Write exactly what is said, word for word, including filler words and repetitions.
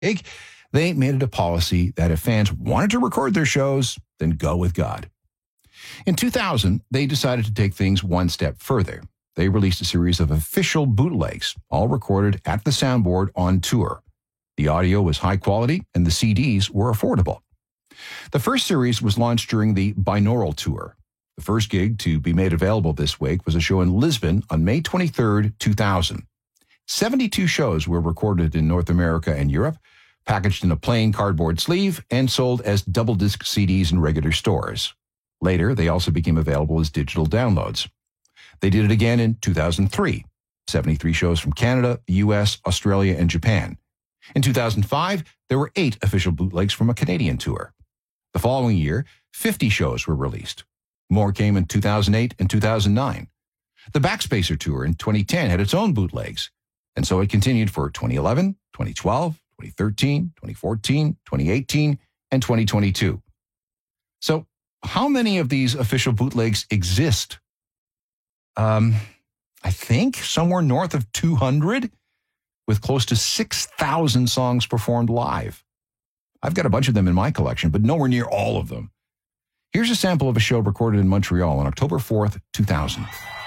They made it a policy that if fans wanted to record their shows, then go with God. In two thousand, they decided to take things one step further. They released a series of official bootlegs, all recorded at the soundboard on tour. The audio was high quality, and the C Ds were affordable. The first series was launched during the Binaural Tour. The first gig to be made available this week was a show in Lisbon on May twenty-third, two thousand. seventy-two shows were recorded in North America and Europe, packaged in a plain cardboard sleeve, and sold as double-disc C Ds in regular stores. Later, they also became available as digital downloads. They did it again in two thousand three, seventy-three shows from Canada, the U S, Australia, and Japan. In two thousand five, there were eight official bootlegs from a Canadian tour. The following year, fifty shows were released. More came in two thousand eight and two thousand nine. The Backspacer Tour in twenty ten had its own bootlegs, and so it continued for twenty eleven, twenty twelve, twenty thirteen, twenty fourteen, twenty eighteen, and twenty twenty-two. So, how many of these official bootlegs exist? Um, I think somewhere north of two hundred, with close to six thousand songs performed live. I've got a bunch of them in my collection, but nowhere near all of them. Here's a sample of a show recorded in Montreal on October fourth, two thousand.